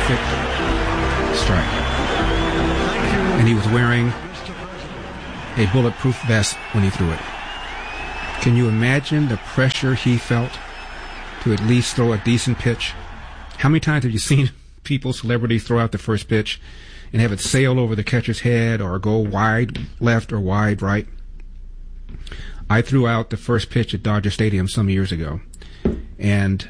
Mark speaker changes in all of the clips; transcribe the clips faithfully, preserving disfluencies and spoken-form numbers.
Speaker 1: perfect strike. And he was wearing a bulletproof vest when he threw it. Can you imagine the pressure he felt to at least throw a decent pitch? How many times have you seen people, celebrities, throw out the first pitch and have it sail over the catcher's head or go wide left or wide right? I threw out the first pitch at Dodger Stadium some years ago, and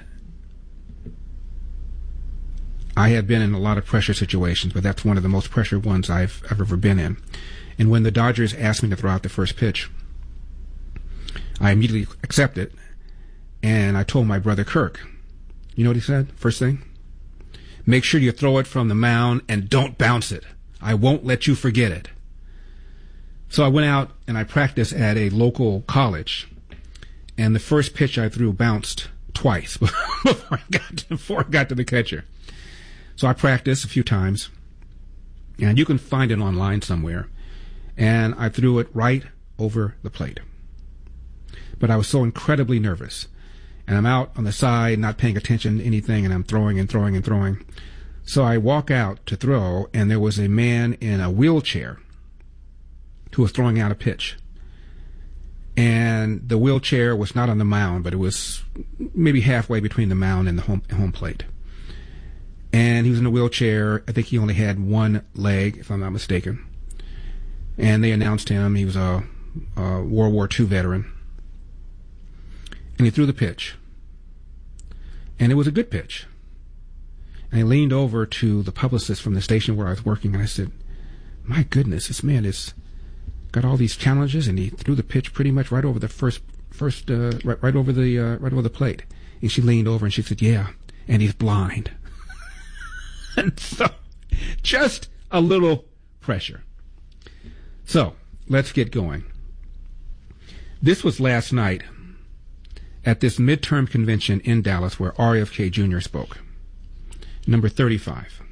Speaker 1: I have been in a lot of pressure situations, but that's one of the most pressured ones I've, I've ever been in. And when the Dodgers asked me to throw out the first pitch, I immediately accepted, and I told my brother Kirk, you know what he said? First thing? Make sure you throw it from the mound and don't bounce it. I won't let you forget it. So I went out and I practiced at a local college, and the first pitch I threw bounced twice before I got to, before I got to the catcher. So I practiced a few times, and you can find it online somewhere, and I threw it right over the plate. But I was so incredibly nervous, and I'm out on the side not paying attention to anything, and I'm throwing and throwing and throwing. So I walk out to throw, and there was a man in a wheelchair who was throwing out a pitch. And the wheelchair was not on the mound, but it was maybe halfway between the mound and the home, home plate. And he was in a wheelchair. I think he only had one leg, if I'm not mistaken. And they announced him. He was a, a World War Two veteran. And he threw the pitch. And it was a good pitch. And I leaned over to the publicist from the station where I was working, and I said, my goodness, this man is got all these challenges, and he threw the pitch pretty much right over the first, first, uh, right, right over the, uh, right over the plate. And she leaned over and she said, yeah, and he's blind. And so, just a little pressure. So, let's get going. This was last night at this midterm convention in Dallas where R F K Junior spoke. Number thirty-five.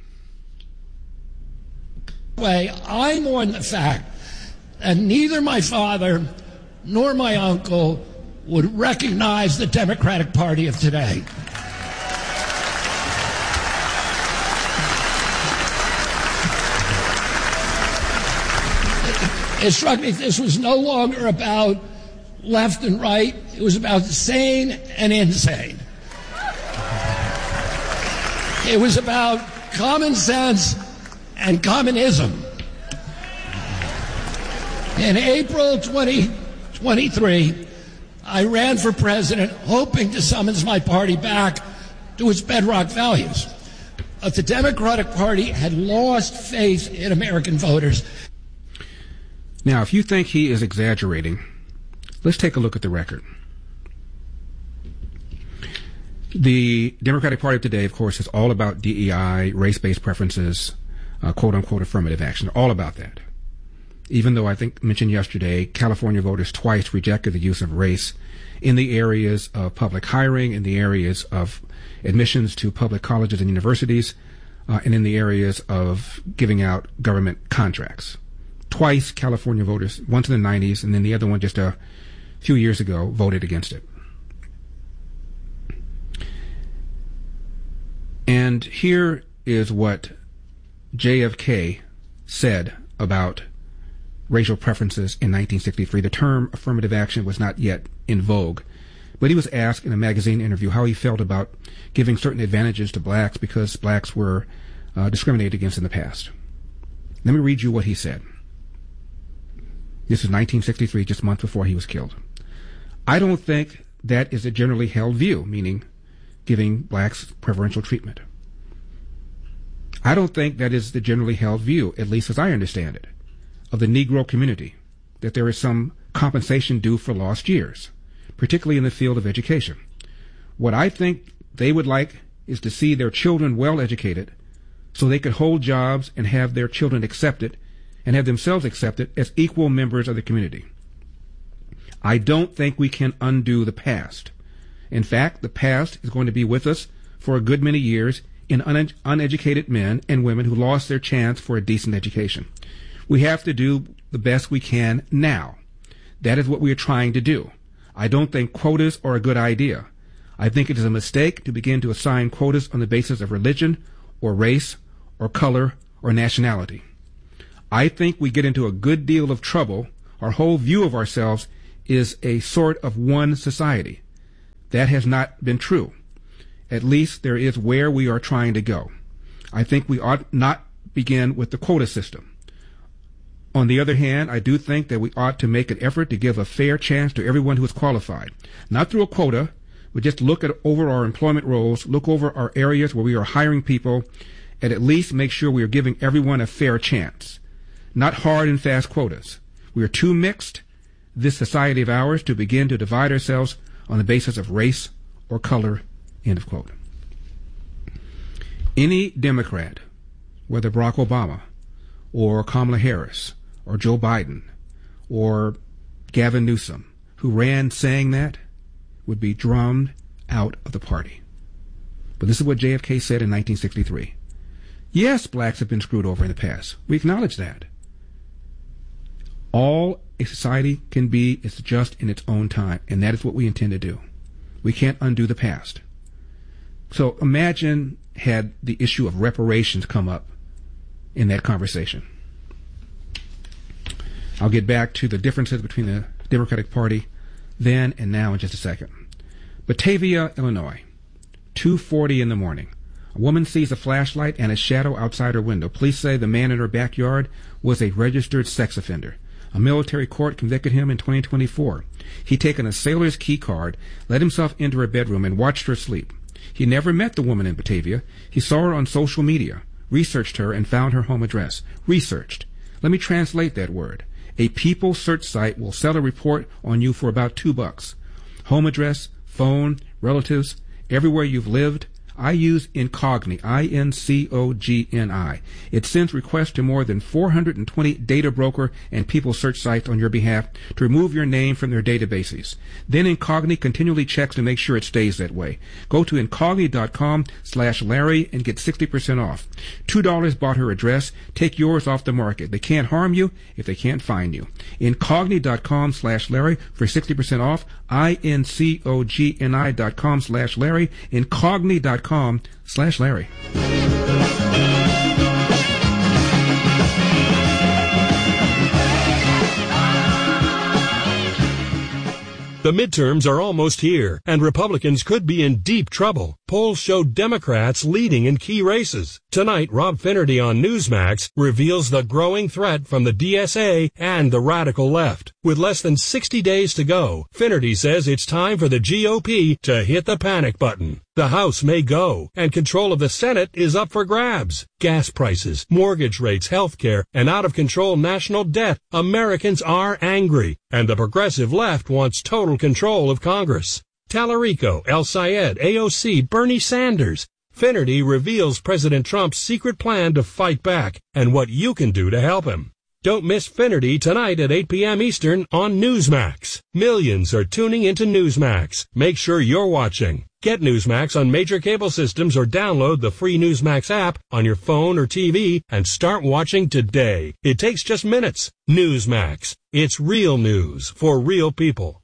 Speaker 2: Way, I mourn the fact and neither my father nor my uncle would recognize the Democratic Party of today. It struck me this was no longer about left and right. It was about sane and insane. It was about common sense and communism. In April twenty twenty-three, I ran for president hoping to summons my party back to its bedrock values. But the Democratic Party had lost faith in American voters.
Speaker 1: Now, if you think he is exaggerating, let's take a look at the record. The Democratic Party of today, of course, is all about D E I, race-based preferences, uh, quote-unquote affirmative action, all about that. Even though I think mentioned yesterday, California voters twice rejected the use of race in the areas of public hiring, in the areas of admissions to public colleges and universities, uh, and in the areas of giving out government contracts. Twice California voters, once in the nineties, and then the other one just a few years ago, voted against it. And here is what J F K said about racial preferences in nineteen sixty-three. The term affirmative action was not yet in vogue, but he was asked in a magazine interview how he felt about giving certain advantages to blacks because blacks were uh, discriminated against in the past. Let me read you what he said. This is nineteen sixty-three, just months before he was killed. I don't think that is a generally held view, meaning giving blacks preferential treatment. I don't think that is the generally held view, at least as I understand it, of the Negro community, that there is some compensation due for lost years, particularly in the field of education. What I think they would like is to see their children well educated so they could hold jobs and have their children accepted and have themselves accepted as equal members of the community. I don't think we can undo the past. In fact, the past is going to be with us for a good many years in un- uneducated men and women who lost their chance for a decent education. We have to do the best we can now. That is what we are trying to do. I don't think quotas are a good idea. I think it is a mistake to begin to assign quotas on the basis of religion or race or color or nationality. I think we get into a good deal of trouble. Our whole view of ourselves is a sort of one society. That has not been true. At least there is where we are trying to go. I think we ought not begin with the quota system. On the other hand, I do think that we ought to make an effort to give a fair chance to everyone who is qualified. Not through a quota, but just look at over our employment roles, look over our areas where we are hiring people, and at least make sure we are giving everyone a fair chance. Not hard and fast quotas. We are too mixed, this society of ours, to begin to divide ourselves on the basis of race or color, end of quote. Any Democrat, whether Barack Obama or Kamala Harris or Joe Biden or Gavin Newsom, who ran saying that, would be drummed out of the party. But this is what J F K said in nineteen sixty-three. Yes, blacks have been screwed over in the past. We acknowledge that. All a society can be is just in its own time, and that is what we intend to do. We can't undo the past. So imagine had the issue of reparations come up in that conversation. I'll get back to the differences between the Democratic Party then and now in just a second. Batavia, Illinois, two forty in the morning. A woman sees a flashlight and a shadow outside her window. Police say the man in her backyard was a registered sex offender. A military court convicted him in twenty twenty-four. He'd taken a sailor's key card, let himself into her bedroom, and watched her sleep. He never met the woman in Batavia. He saw her on social media, researched her, and found her home address. Researched. Let me translate that word. A people search site will sell a report on you for about two bucks. Home address, phone, relatives, everywhere you've lived. I use Incogni, I N C O G N I. It sends requests to more than four hundred twenty data broker and people search sites on your behalf to remove your name from their databases. Then Incogni continually checks to make sure it stays that way. Go to Incogni.com slash Larry and get sixty percent off. two dollars bought her address. Take yours off the market. They can't harm you if they can't find you. Incogni.com slash Larry for sixty percent off. I N C O G N I dot com slash Larry. Incogni.com slash Larry.
Speaker 3: The midterms are almost here, and Republicans could be in deep trouble. Polls show Democrats leading in key races. Tonight, Rob Finnerty on Newsmax reveals the growing threat from the D S A and the radical left. With less than sixty days to go, Finnerty says it's time for the G O P to hit the panic button. The House may go, and control of the Senate is up for grabs. Gas prices, mortgage rates, health care, and out-of-control national debt. Americans are angry, and the progressive left wants total control of Congress. Tallarico, El Sayed, A O C, Bernie Sanders. Finnerty reveals President Trump's secret plan to fight back and what you can do to help him. Don't miss Finnerty tonight at eight p.m. Eastern on Newsmax. Millions are tuning into Newsmax. Make sure you're watching. Get Newsmax on major cable systems or download the free Newsmax app on your phone or T V and start watching today. It takes just minutes. Newsmax. It's real news for real people.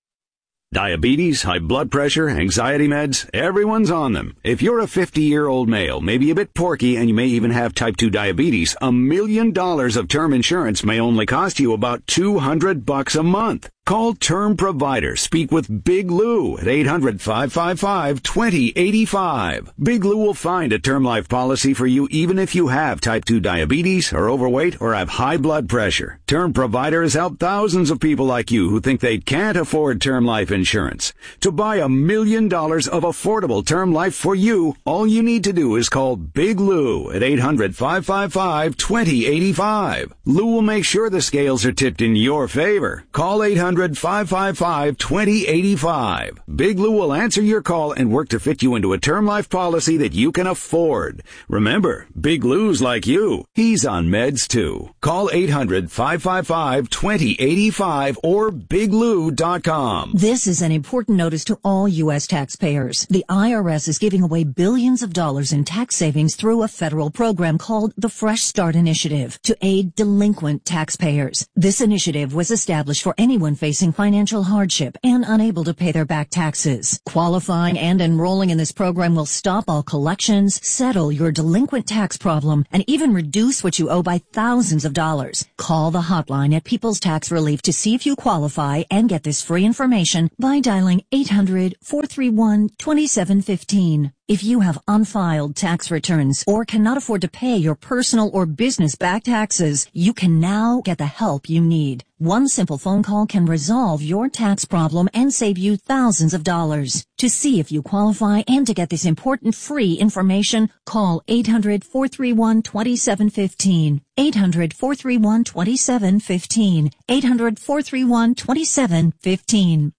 Speaker 4: Diabetes, high blood pressure, anxiety meds, everyone's on them. If you're a fifty-year-old male, maybe a bit porky, and you may even have type two diabetes, a million dollars of term insurance may only cost you about two hundred bucks a month. Call Term Provider. Speak with Big Lou at eight hundred, five five five, two zero eight five. Big Lou will find a term life policy for you even if you have type two diabetes, are overweight, or have high blood pressure. Term Provider has helped thousands of people like you who think they can't afford term life insurance. To buy a million dollars of affordable term life for you, all you need to do is call Big Lou at eight hundred, five five five, two zero eight five. Lou will make sure the scales are tipped in your favor. Call eight hundred, five five five, two zero eight five. Big Lou will answer your call and work to fit you into a term life policy that you can afford. Remember, Big Lou's like you. He's on meds too. Call eight hundred, five five five, two zero eight five or big lou dot com.
Speaker 5: This is an important notice to all U S taxpayers. The I R S is giving away billions of dollars in tax savings through a federal program called the Fresh Start Initiative to aid delinquent taxpayers. This initiative was established for anyone facing facing financial hardship and unable to pay their back taxes. Qualifying and enrolling in this program will stop all collections, settle your delinquent tax problem, and even reduce what you owe by thousands of dollars. Call the hotline at People's Tax Relief to see if you qualify and get this free information by dialing eight hundred, four three one, two seven one five. If you have unfiled tax returns or cannot afford to pay your personal or business back taxes, you can now get the help you need. One simple phone call can resolve your tax problem and save you thousands of dollars. To see if you qualify and to get this important free information, call eight hundred, four three one, two seven one five. eight hundred, four three one, two seven one five. eight hundred, four three one, two seven one five.